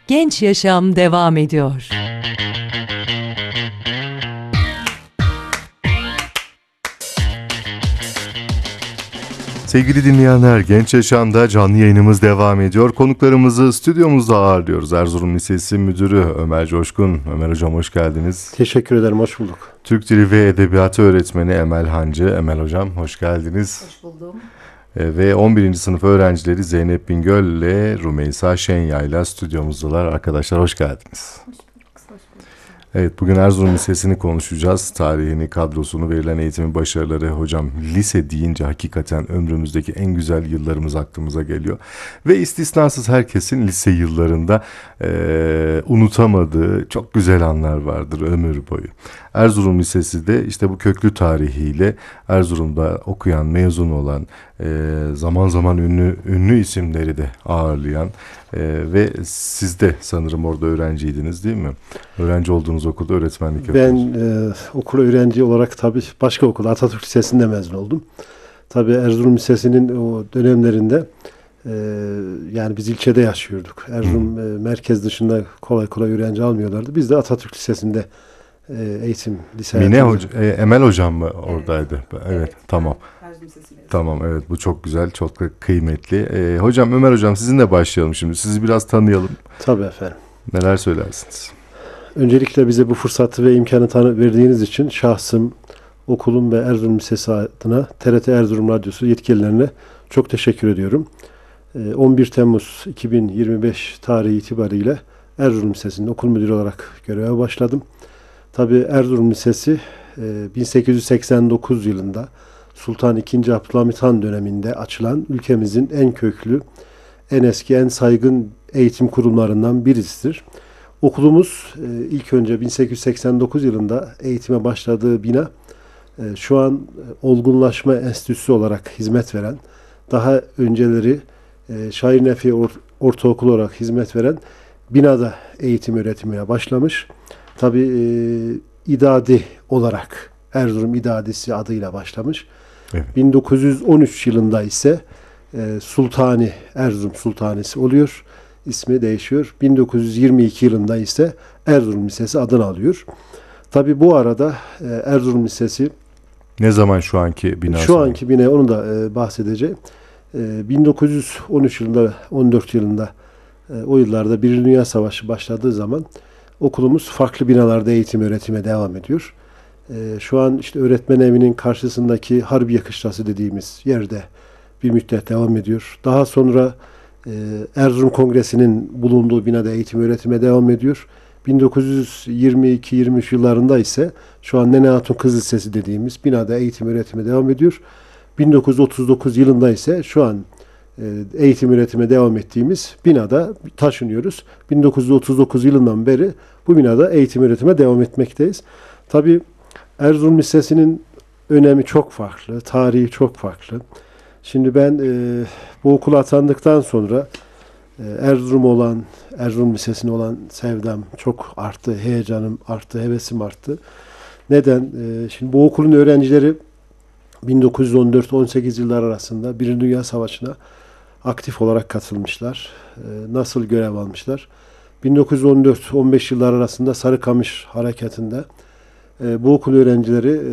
Genç Yaşam devam ediyor. Sevgili dinleyenler, Genç Yaşam'da canlı yayınımız devam ediyor. Konuklarımızı stüdyomuzda ağırlıyoruz. Erzurum Lisesi Müdürü Ömer Coşkun. Ömer Hocam hoş geldiniz. Teşekkür ederim, hoş bulduk. Türk Dili ve Edebiyatı Öğretmeni Emel Hancı. Emel Hocam hoş geldiniz. Hoş buldum. Ve 11. sınıf öğrencileri Zeynep Bingöl ile Rümeysa Şenyay'la stüdyomuzdalar. Arkadaşlar hoş geldiniz. Hoş bulduk. Evet, bugün Erzurum Lisesi'ni konuşacağız. Tarihini, kadrosunu, verilen eğitimin başarıları. Hocam, lise deyince hakikaten ömrümüzdeki en güzel yıllarımız aklımıza geliyor. Ve istisnasız herkesin lise yıllarında unutamadığı çok güzel anlar vardır ömür boyu. Erzurum Lisesi de işte bu köklü tarihiyle Erzurum'da okuyan, mezun olan, zaman zaman ünlü isimleri de ağırlayan ve siz de sanırım orada öğrenciydiniz, değil mi? Öğrenci olduğunuz okulda öğretmenlik yapıyorsunuz. Ben okul öğrenci olarak tabii başka okul, Atatürk Lisesi'nde mezun oldum. Tabii Erzurum Lisesi'nin o dönemlerinde yani biz ilçede yaşıyorduk. Erzurum merkez dışında kolay kolay öğrenci almıyorlardı. Biz de Atatürk Lisesi'nde eğitim, lise Emel Hocam mı oradaydı? Evet, tamam. Erzurum Lisesi'ne. Tamam, evet, bu çok güzel, çok da kıymetli. Hocam, Ömer Hocam, sizinle başlayalım şimdi. Sizi biraz tanıyalım. Tabii efendim. Neler söylersiniz? Öncelikle bize bu fırsatı ve imkanı verdiğiniz için şahsım, okulum ve Erzurum Lisesi adına TRT Erzurum Radyosu yetkililerine çok teşekkür ediyorum. 11 Temmuz 2025 tarihi itibariyle Erzurum Lisesi'nde okul müdürü olarak göreve başladım. Tabii Erzurum Lisesi 1889 yılında Sultan II. Abdülhamit Han döneminde açılan ülkemizin en köklü, en eski, en saygın eğitim kurumlarından birisidir. Okulumuz ilk önce 1889 yılında eğitime başladığı bina şu an Olgunlaşma Enstitüsü olarak hizmet veren, daha önceleri Şair Nefi Ortaokulu olarak hizmet veren binada eğitim öğretimine başlamış. Tabii İdadi olarak Erzurum İdadisi adıyla başlamış. Evet. 1913 yılında ise Sultani, Erzurum Sultanisi oluyor. İsmi değişiyor. 1922 yılında ise Erzurum Lisesi adını alıyor. Tabii bu arada Erzurum Lisesi ne zaman şu anki binası? Şu anki bina, onu da bahsedeceğim. 1913 yılında, 14 yılında o yıllarda Birinci Dünya Savaşı başladığı zaman okulumuz farklı binalarda eğitim öğretime devam ediyor. Şu an işte öğretmen evinin karşısındaki Harbiye Kışlası dediğimiz yerde bir müddet devam ediyor. Daha sonra Erzurum Kongresi'nin bulunduğu binada eğitim öğretime devam ediyor. 1922-23 yıllarında ise şu an Nene Hatun Kız Lisesi dediğimiz binada eğitim öğretime devam ediyor. 1939 yılında ise şu an eğitim öğretime devam ettiğimiz binada taşınıyoruz. 1939 yılından beri bu binada eğitim öğretime devam etmekteyiz. Tabii Erzurum Lisesi'nin önemi çok farklı, tarihi çok farklı. Şimdi ben bu okula atandıktan sonra Erzurum Lisesi'ne olan sevdam çok arttı, heyecanım arttı, hevesim arttı. Neden? Şimdi bu okulun öğrencileri 1914-18 yıllar arasında Birinci Dünya Savaşı'na aktif olarak katılmışlar. Nasıl görev almışlar? 1914-15 yıllar arasında Sarıkamış Harekatı'nda bu okul öğrencileri